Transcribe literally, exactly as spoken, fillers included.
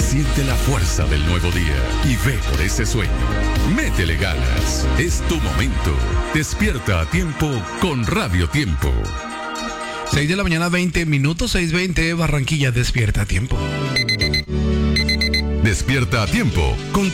Siente la fuerza del nuevo día y ve por ese sueño. Métele ganas. Es tu momento. Despierta a tiempo con Radio Tiempo. seis de la mañana, veinte minutos, seis veinte, Barranquilla, despierta a tiempo. Despierta a tiempo con